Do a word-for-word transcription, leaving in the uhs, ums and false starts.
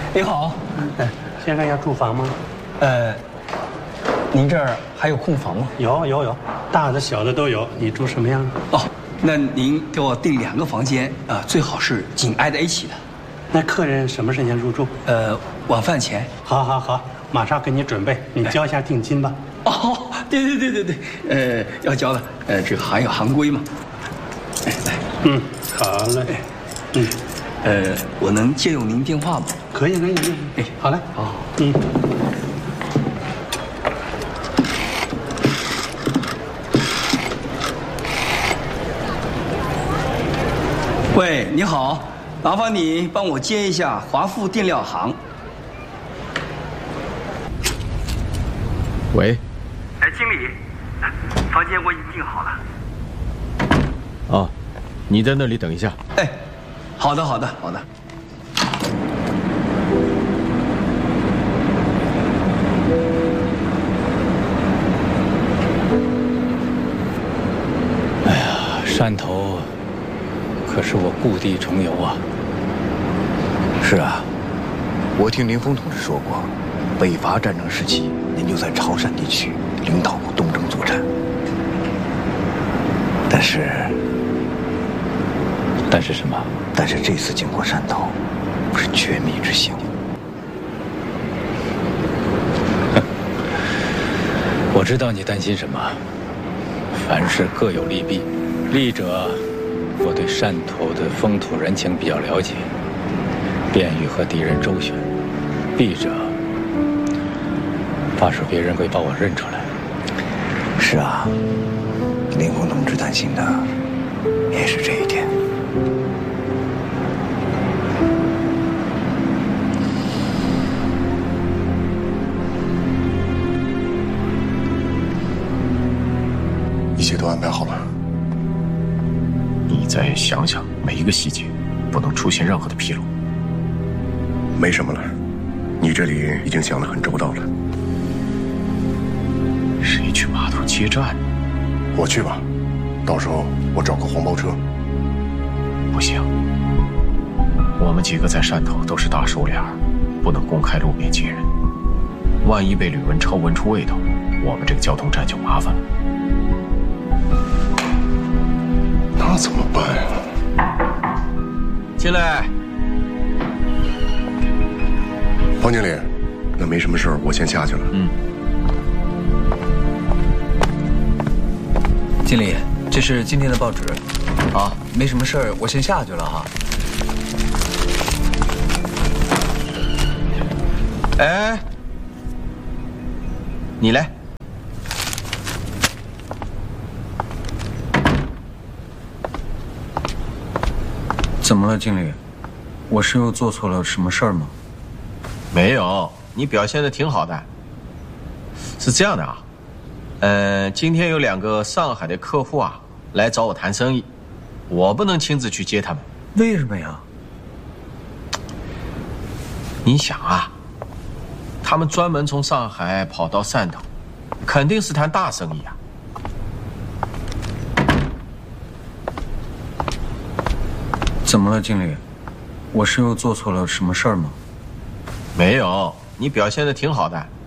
你好， 哎，先生要住房吗？ 呃，您这儿还有空房吗？ 有有有，大的小的都有。你住什么样？ 哦，那您给我订两个房间啊、呃，最好是紧挨在一起的。 那客人什么时间入住？ 呃，晚饭前。 好，好，好，马上给你准备。你交一下定金吧。 哦，对对对对对，呃，要交的，呃，这个行有行规嘛。哎，来， 嗯，好嘞。嗯， 呃，我能借用您电话吗？ 可以，可以，可以。哎，好嘞。 好， 嗯。 喂，你好，麻烦你帮我接一下华富电料行。 喂。 哎，经理，房间我已经订好了。 哦，你在那里等一下。 哎，好的，好的，好的。 哎呀，汕头可是我故地重游啊。 是啊，我听林峰同志说过，北伐战争时期，您就在潮汕地区领导过东征作战。但是， 但是什么？ 但是这次经过汕头，是绝密之行。 我知道你担心什么。凡事各有利弊，利者，我对汕头的风土人情比较了解，便于和敌人周旋；弊者，怕是别人会把我认出来。 是啊，林峰同志担心的也是这一点。 一切都安排好了。 你再想想每一个细节，不能出现任何的纰漏。 没什么了，你这里已经想得很周到了。 谁去码头接站？ 我去吧，到时候我找个黄包车。 不行，我们几个在汕头都是大手脸，不能公开露面接人。万一被吕文超闻出味道，我们这个交通站就麻烦了。 那怎么办呀？ 进来。 方经理，那没什么事儿，我先下去了。 嗯。 经理，这是今天的报纸。啊，没什么事儿，我先下去了哈。 哎，你来。 怎么了，经理？我是又做错了什么事儿吗？ 没有，你表现得挺好的。是这样的啊，呃，今天有两个上海的客户啊来找我谈生意，我不能亲自去接他们。 为什么呀？ 你想啊，他们专门从上海跑到汕头，肯定是谈大生意啊。 怎么了，经理？我是又做错了什么事儿吗？ 没有，你表现得挺好的。